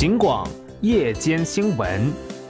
警广夜间新闻。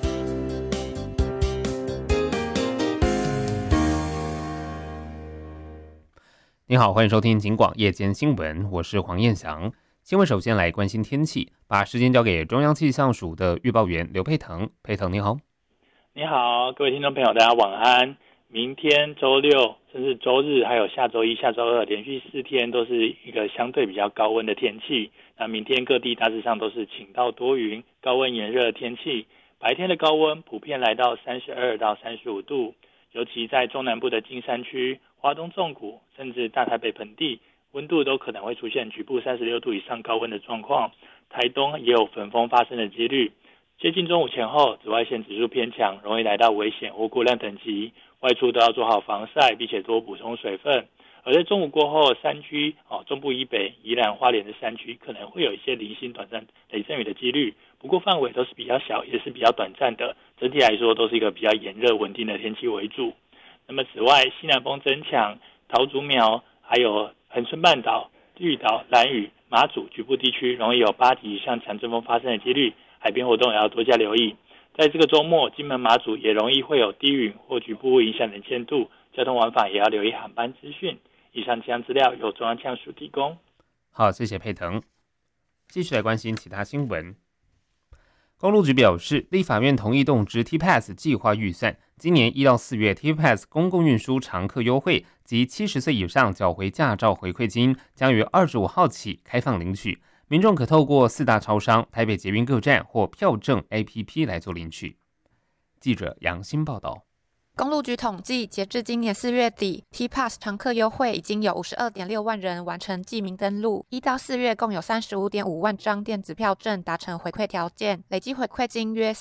你好，欢迎收听警广夜间新闻，我是黄彦翔。新闻首先来关心天气，把时间交给中央气象署的预报员刘佩腾。佩腾你好。 你好，各位听众朋友，大家晚安。明天周六甚至周日还有下周一、下周二连续4天都是一个相对比较高温的天气。那明天各地大致上都是晴到多云，高温炎热的天气。白天的高温普遍来到32到35度，尤其在中南部的金山区、花东纵谷甚至大台北盆地，温度都可能会出现局部36度以上高温的状况。台东也有焚风发生的几率。接近中午前后，紫外线指数偏强，容易来到危险或过量等级，外出都要做好防晒，并且多补充水分。而在中午过后，山区中部以北、宜兰花莲的山区可能会有一些零星短暂雷阵雨的几率，不过范围都是比较小，也是比较短暂的，整体来说都是一个比较炎热稳定的天气为主。那么此外，西南风增强，桃竹苗还有恒春半岛、绿岛、兰屿、马祖局部地区容易有8级以上强阵风发生的几率，海边活动也要多加留意。在这个周末，金门马祖也容易会有低云或局部影响能见度，交通往返也要留意航班资讯。以上气象资料由中央气象署提供。 好，谢谢佩腾。继续来关心其他新闻。公路局表示，立法院同意动支 T-Pass 计划预算，今年1到4月 T-Pass 公共运输常客优惠及70岁以上缴回驾照回馈金将于25号起开放领取，民众可透过4大超商、台北捷运各站或票证 APP 来做领取。记者杨欣报道。 公路局统计，截至今年4月底 ，T-Pass 常客优惠已经有52.6万人完成记名登录，1到4月共有35.5万张电子票证达成回馈条件，累计回馈金约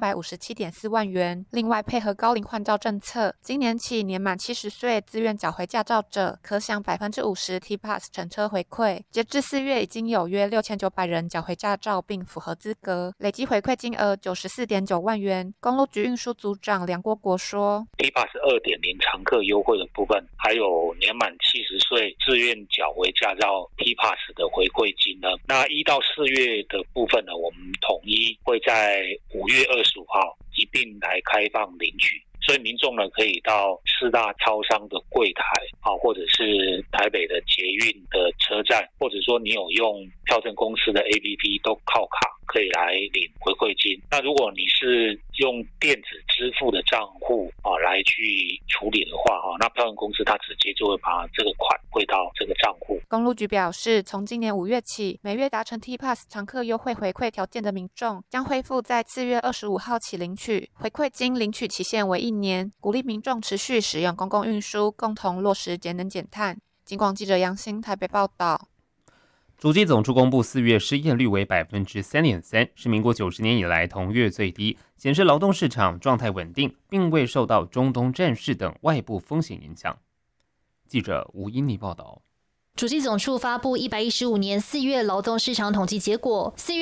3857.4万元。另外，配合高龄换照政策，今年起年满70岁自愿缴回驾照者，可享50% T-Pass 乘车回馈。截至4月，已经有约6900人缴回驾照并符合资格，累计回馈金额94.9万元。公路局运输组长梁国国说。 T-Pass 2.0 常客优惠的部分，还有年满70岁自愿缴回驾照 T-Pass 的回馈金呢。那1到4月的部分呢，我们统一会在5月25号一并来开放领取。所以民众呢，可以到4大超商的柜台或者是台北的捷运的车站，或者说你有用票证公司的 APP 都靠卡可以来领回馈金。那如果你是用电子支付的账户来去处理的话，那票证公司它直接就会把这个款汇到这个账户。 公路局表示，从今年5月起，每月达成 T-Pass 常客优惠回馈条件的民众将恢复在4月25号起领取回馈金，领取期限为1年，鼓励民众持续使用公共运输，共同落实节能减碳。警广记者杨欣台北报道。 主计总处公布4月失业率为 3.3%， 是民国90年以来同月最低，显示劳动市场状态稳定，并未受到中东战事等外部风险影响。记者吴英妮报道。 主计总处发布115年4月劳动市场统计结果，4月